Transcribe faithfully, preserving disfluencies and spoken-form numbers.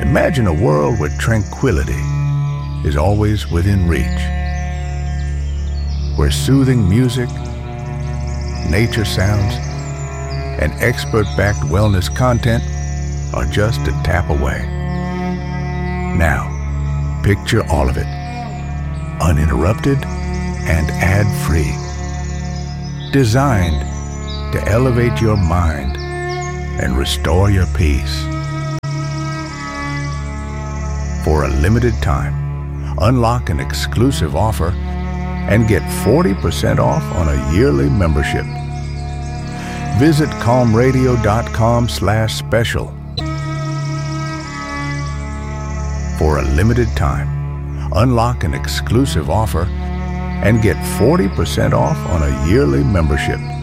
Imagine a world where tranquility is always within reach, where soothing music, nature sounds, and expert-backed wellness content are just a tap away. Now, picture all of it, uninterrupted and ad-free. Designed to elevate your mind and restore your peace. For a limited time, unlock an exclusive offer and get forty percent off on a yearly membership. Visit calmradio.com slash special. For a limited time, unlock an exclusive offer and get forty percent off on a yearly membership.